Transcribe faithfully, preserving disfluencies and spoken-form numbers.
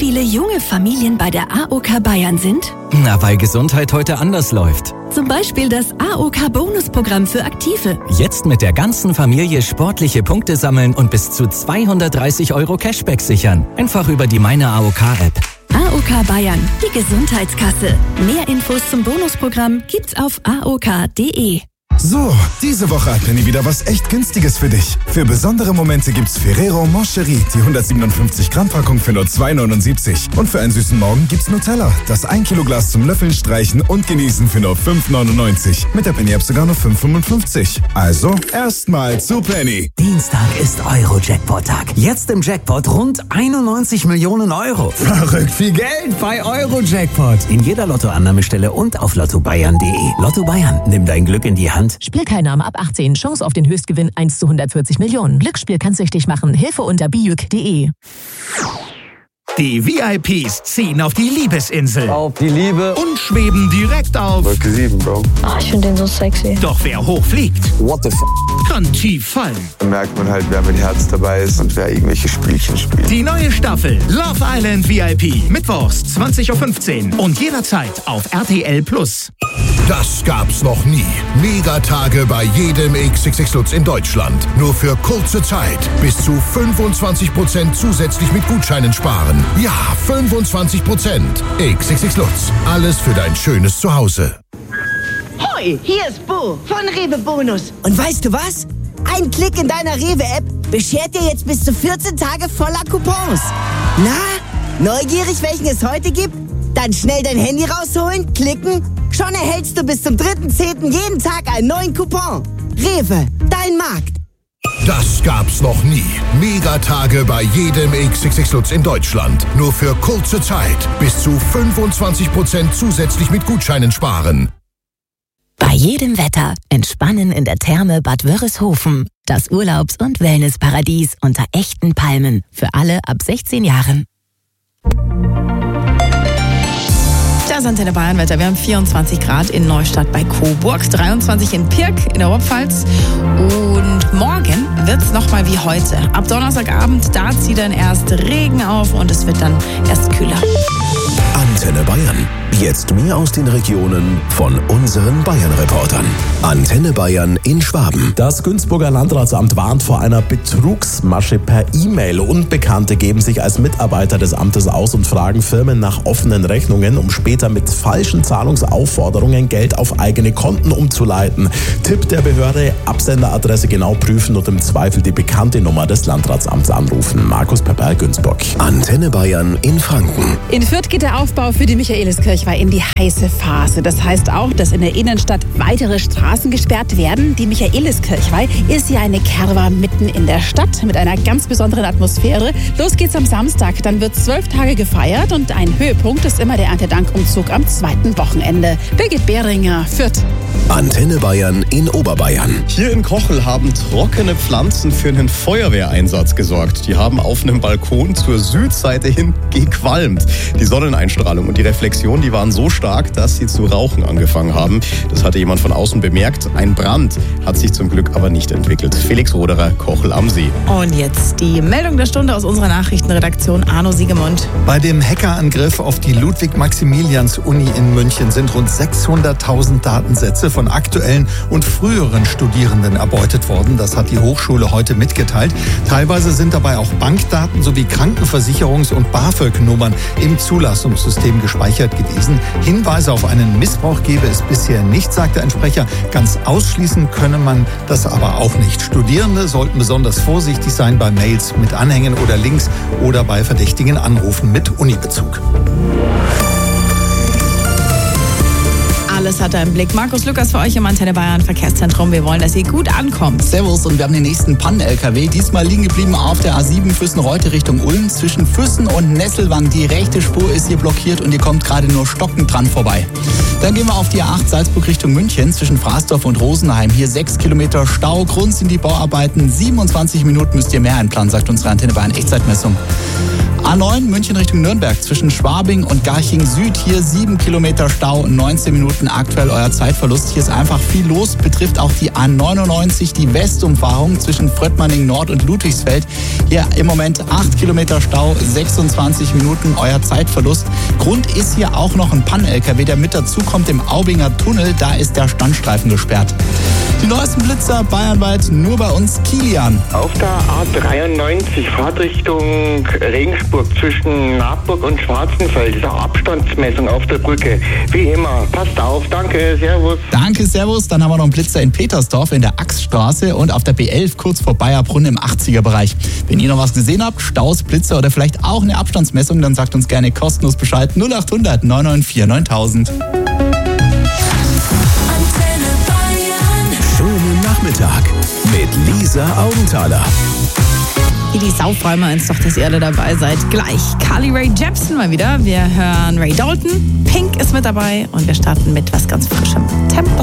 viele junge Familien bei der A O K Bayern sind? Na, weil Gesundheit heute anders läuft. Zum Beispiel das A O K-Bonusprogramm für Aktive. Jetzt mit der ganzen Familie sportliche Punkte sammeln und bis zu zweihundertdreißig Euro Cashback sichern. Einfach über die Meine A O K-App. A O K Bayern, die Gesundheitskasse. Mehr Infos zum Bonusprogramm gibt's auf a o k punkt d e. So, diese Woche hat Penny wieder was echt Günstiges für dich. Für besondere Momente gibt's Ferrero Moncherie, die hundertsiebenundfünfzig Gramm Packung für nur zwei neunundsiebzig. Und für einen süßen Morgen gibt's Nutella, das ein Kilo Glas zum Löffeln, Streichen und Genießen für nur fünf neunundneunzig. Mit der Penny-App sogar nur fünf fünfundfünfzig. Also, erstmal zu Penny. Dienstag ist Euro-Jackpot-Tag. Jetzt im Jackpot rund einundneunzig Millionen Euro. Verrückt viel Geld bei Euro-Jackpot. In jeder Lottoannahmestelle und auf lotto bayern punkt de. Lotto Bayern, nimm dein Glück in die Hand. Spielteilnahme ab achtzehn. Chance auf den Höchstgewinn eins zu hundertvierzig Millionen. Glücksspiel kann süchtig machen. Hilfe unter bijuk punkt de. Die V I Ps ziehen auf die Liebesinsel. Auf die Liebe. Und schweben direkt auf Wolke sieben, Bro. Ah, ich finde den so sexy. Doch wer hoch fliegt, What the f***? kann tief fallen. Da merkt man halt, wer mit Herz dabei ist und wer irgendwelche Spielchen spielt. Die neue Staffel Love Island V I P. Mittwochs zwanzig Uhr fünfzehn und jederzeit auf R T L Plus. Das gab's noch nie. Megatage bei jedem X X X Lutz in Deutschland. Nur für kurze Zeit. Bis zu fünfundzwanzig Prozent zusätzlich mit Gutscheinen sparen. Ja, fünfundzwanzig Prozent. X X X Lutz. Alles für dein schönes Zuhause. Hoi, hier ist Bo von Rewe Bonus. Und weißt du was? Ein Klick in deiner Rewe-App beschert dir jetzt bis zu vierzehn Tage voller Coupons. Na, neugierig, welchen es heute gibt? Dann schnell dein Handy rausholen, klicken. Schon erhältst du bis zum dritten zehnten jeden Tag einen neuen Coupon. Rewe, dein Markt. Das gab's noch nie. Megatage bei jedem X X X Lutz in Deutschland. Nur für kurze Zeit. Bis zu fünfundzwanzig Prozent zusätzlich mit Gutscheinen sparen. Bei jedem Wetter entspannen in der Therme Bad Wörishofen. Das Urlaubs- und Wellnessparadies unter echten Palmen. Für alle ab sechzehn Jahren. Das Antenne Bayern Wetter. Wir haben vierundzwanzig Grad in Neustadt bei Coburg, dreiundzwanzig in Pirk in der Oberpfalz. Und morgen wird es nochmal wie heute. Ab Donnerstagabend, da zieht dann erst Regen auf und es wird dann erst kühler. Antenne Bayern. Jetzt mehr aus den Regionen von unseren Bayern-Reportern. Antenne Bayern in Schwaben. Das Günzburger Landratsamt warnt vor einer Betrugsmasche per E-Mail. Unbekannte geben sich als Mitarbeiter des Amtes aus und fragen Firmen nach offenen Rechnungen, um später mit falschen Zahlungsaufforderungen Geld auf eigene Konten umzuleiten. Tipp der Behörde: Absenderadresse genau prüfen und im Zweifel die bekannte Nummer des Landratsamts anrufen. Markus Pepperl, Günzburg. Antenne Bayern in Franken. In Fürth geht der Aufbau für die Michaeliskirchweih in die heiße Phase. Das heißt auch, dass in der Innenstadt weitere Straßen gesperrt werden. Die Michaeliskirchweih ist ja eine Kerwa mitten in der Stadt mit einer ganz besonderen Atmosphäre. Los geht's am Samstag. Dann wird zwölf Tage gefeiert und ein Höhepunkt ist immer der Erntedankumzug am zweiten Wochenende. Birgit Behringer, Fürth. Antenne Bayern in Oberbayern. Hier in Kochel haben trockene Pflanzen für einen Feuerwehreinsatz gesorgt. Die haben auf einem Balkon zur Südseite hin gequalmt. Die Sonneneinstrahlung und die Reflexion, die waren so stark, dass sie zu rauchen angefangen haben. Das hatte jemand von außen bemerkt. Ein Brand hat sich zum Glück aber nicht entwickelt. Felix Roderer, Kochel am See. Und jetzt die Meldung der Stunde aus unserer Nachrichtenredaktion. Arno Siegemund. Bei dem Hackerangriff auf die Ludwig-Maximilians-Uni in München sind rund sechshunderttausend Datensätze von aktuellen und früheren Studierenden erbeutet worden. Das hat die Hochschule heute mitgeteilt. Teilweise sind dabei auch Bankdaten sowie Krankenversicherungs- und BAföG-Nummern im Zulassungssystem gespeichert gewesen. Hinweise auf einen Missbrauch gebe es bisher nicht, sagt der Sprecher. Ganz ausschließen könne man das aber auch nicht. Studierende sollten besonders vorsichtig sein bei Mails mit Anhängen oder Links oder bei verdächtigen Anrufen mit Unibezug. Alles hat er im Blick. Markus Lukas für euch im Antenne Bayern Verkehrszentrum. Wir wollen, dass ihr gut ankommt. Servus, und wir haben den nächsten Pannen-L K W. Diesmal liegen geblieben auf der A sieben Füssen-Reute Richtung Ulm. Zwischen Füssen und Nesselwang. Die rechte Spur ist hier blockiert und ihr kommt gerade nur stockend dran vorbei. Dann gehen wir auf die A acht Salzburg Richtung München. Zwischen Frasdorf und Rosenheim. Hier sechs Kilometer Stau. Grund sind die Bauarbeiten. siebenundzwanzig Minuten müsst ihr mehr einplanen, sagt unsere Antenne Bayern Echtzeitmessung. A neun München Richtung Nürnberg. Zwischen Schwabing und Garching Süd. Hier sieben Kilometer Stau. neunzehn Minuten aktuell euer Zeitverlust. Hier ist einfach viel los, betrifft auch die A neunundneunzig, die Westumfahrung zwischen Fröttmanning Nord und Ludwigsfeld. Hier im Moment acht Kilometer Stau, sechsundzwanzig Minuten euer Zeitverlust. Grund ist hier auch noch ein Pannen-L K W, der mit dazu kommt im Aubinger Tunnel. Da ist der Standstreifen gesperrt. Die neuesten Blitzer bayernweit nur bei uns. Kilian. Auf der A dreiundneunzig, Fahrtrichtung Regensburg zwischen Nabburg und Schwarzenfeld, ist auch Abstandsmessung auf der Brücke. Wie immer, passt auf, danke, servus. Danke, servus. Dann haben wir noch einen Blitzer in Petersdorf in der Axtstraße und auf der B elf kurz vor Bayerbrunn im achtziger-Bereich. Wenn ihr noch was gesehen habt, Staus, Blitzer oder vielleicht auch eine Abstandsmessung, dann sagt uns gerne kostenlos Bescheid. null acht hundert neun neun vier neuntausend. Schönen Nachmittag mit Lisa Augenthaler. Die Sau freuen wir uns doch, dass ihr alle dabei seid. Gleich Carly Rae Jepsen mal wieder. Wir hören Ray Dalton. Pink ist mit dabei und wir starten mit was ganz Frischem. Tempo.